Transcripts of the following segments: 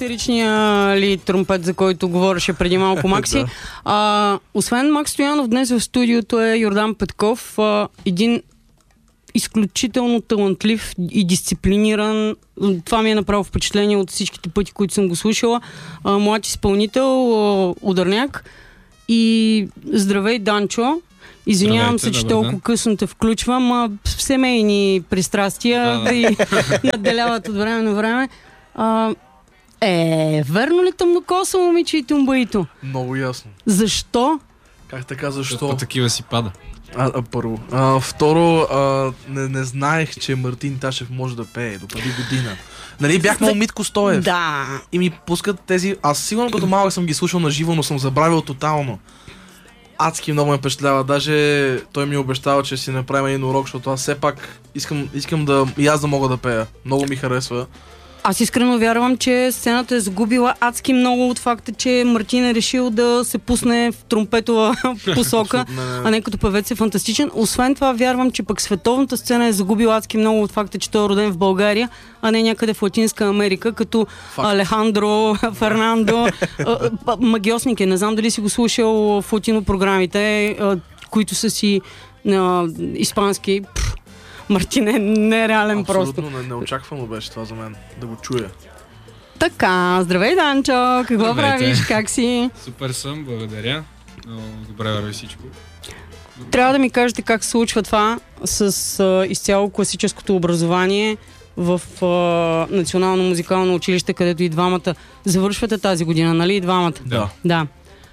истеричния тромпет, за който говореше преди малко Макси. Освен Макс Стоянов, днес в студиото е Йордан Петков, един изключително талантлив и дисциплиниран. Това ми е направо впечатление от всичките пъти, които съм го слушала. Млад изпълнител, ударняк. И здравей, Данчо. Извинявам се, че толкова късно те включвам. Семейни пристрастия и надделяват от време на време. Верно ли тъмнокоса, момиче и тумбаито? Много ясно. Защо? Как така, защо? По такива си пада. Първо. Второ, не знаех, че Мартин Ташев може да пее до преди година. Нали, бях на Митко Стоев. Да. И ми пускат тези... Аз сигурно като малък съм ги слушал на живо, но съм забравил тотално. Адски много ме впечатлява. Даже той ми обещава, че си направим един урок, защото аз все пак искам да и аз да мога да пея. Много ми харесва. Аз искрено вярвам, че сцената е загубила адски много от факта, че Мартин е решил да се пусне в тромпетова посока, а не като певец е фантастичен. Освен това, вярвам, че пък световната сцена е загубила адски много от факта, че той е роден в България, а не някъде в Латинска Америка, като Алехандро, Фернандо. Магиосник е. Не знам дали си го слушал в латино програмите, които са си испански. Мартин е нереален. Абсолютно просто. Неочаквано беше това за мен, да го чуя. Така, здравей, Данчо! Какво правиш? Как си? Супер съм, благодаря. Много добре върви всичко. Трябва да ми кажете как се случва това с изцяло класическото образование в Национално музикално училище, където и двамата завършвате тази година, нали? И двамата? Да.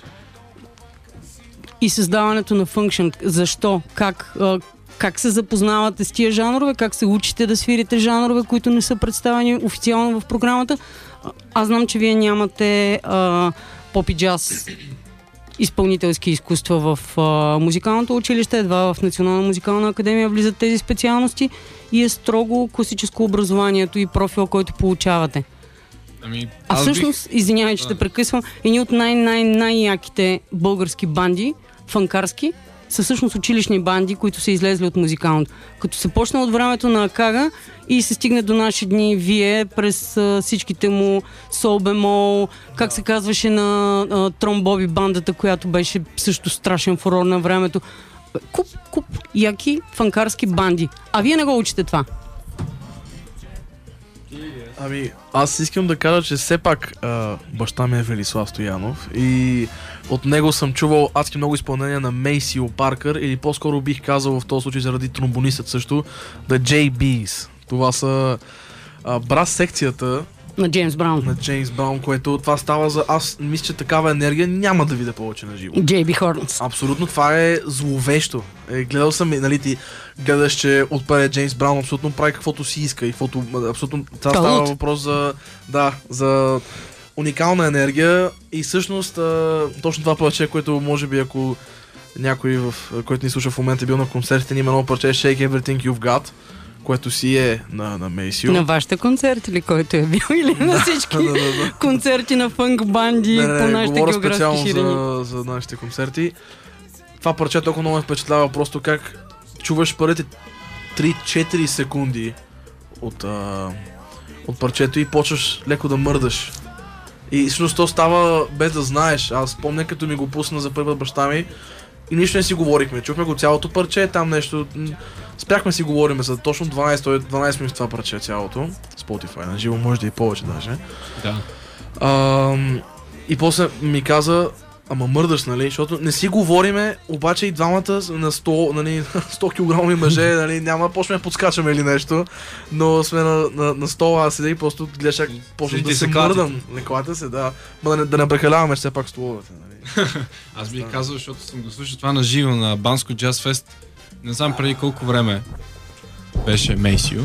И създаването на Function. Защо? Как се запознавате с тия жанрове? Как се учите да свирите жанрове, които не са представени официално в програмата? Аз знам, че вие нямате поп и джаз изпълнителски изкуства в музикалното училище, едва в Национална музикална академия влизат тези специалности и е строго класическо образованието и профил, който получавате. Всъщност, извинявай, че те прекъсвам, едни от най-яките български банди, фанкарски, са всъщност училищни банди, които са излезли от музикалното. Като се почна от времето на Акага и се стигне до наши дни вие през всичките му сол бемол, как се казваше на Тромбоби бандата, която беше също страшен фурор на времето. Куп яки фанкарски банди. А вие не го учите това? Аз искам да кажа, че все пак баща ми е Велислав Стоянов и от него съм чувал адски много изпълнения на Мейсио Паркър, или по-скоро бих казал в този случай заради тромбонистът също, The JBs. Това са брас секцията на Джеймс Браун. Което това става за... Аз мисля, че такава енергия няма да видя повече на живо. JB Хорнс. Абсолютно, това е зловещо. Гледал съм, нали ти гледаш, че отпред Джеймс Браун абсолютно прави каквото си иска и каквото... Абсолютно... Това става въпрос за уникална енергия и всъщност точно това парче, което може би ако някой, който ни слуша в момента, е бил на концертите, има едно парче Shake Everything You've Got, което си е на Мейсио. На вашите концерти ли, който е бил, или на всички концерти на фънк банди по нашите географски ширини? Говоря специално за нашите концерти. Това парче толкова много ме впечатлява, просто как чуваш първите 3-4 секунди от парчето и почваш леко да мърдаш. И всъщност то става без да знаеш. Аз помня, като ми го пусна за първи баща ми и нищо не си говорихме. Чухме го цялото парче, там нещо... Спряхме си говорим за точно 12 минути това парче цялото. Spotify, на живо може да и повече даже. Да. И после ми каза, ама мърдаш, нали, защото не си говориме, обаче и двамата на 100, нали, 100 кг мъже, нали, няма да почнем да подскачаме или нещо, но сме на стола, аз седя и просто гледаш как почнем да се мърдам. Не клате се, да. Да не прекаляваме все пак столовете, нали. Аз бих казал, защото съм го слушал това на живо на Банско Джаз Фест. Не знам преди колко време беше Мейсио.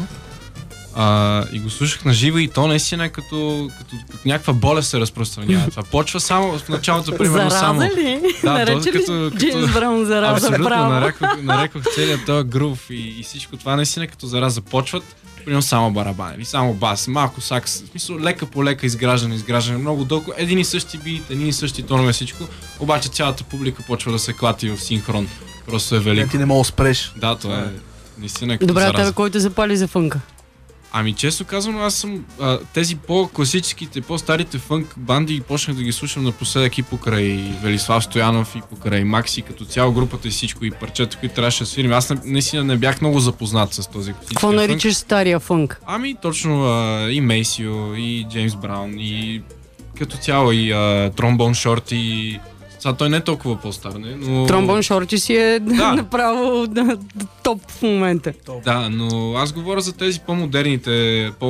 И го слушах на живо и то наистина като някаква болест се разпространява. Това почва само в началото, примерно само. Зараза ли? Да, нарече ли Джеймс Браун зараза? Абсолютно, нарекох целият този грув и всичко това наистина като зараза почват. Примерно само барабани, или само бас, малко сакс, в смисъл лека по лека изграждане, много дълго, един и същи бит, един и същи тонове, всичко, обаче цялата публика почва да се клати в синхрон. Просто е велико. Ти не мога да спреш. Да, това е наистина като добре, зараза. Добре, тебе кой те запали за фънка? Ами често казвам, аз съм тези по-класическите, по-старите фънк банди почнах да ги слушам напоследък и покрай Велислав Стоянов и покрай Макси, като цяло групата и всичко и парчета, които трябваше да свирим. Аз наистина не бях много запознат с този класически Какво наричаш стария фънк? Ами точно и Мейсио, и Джеймс Браун, и като цяло и Тромбон Шорти. Сега той не е толкова по-стар, не? Но... Тромбон Шорти си е направо топ в момента. Да, но аз говоря за тези по-модерните,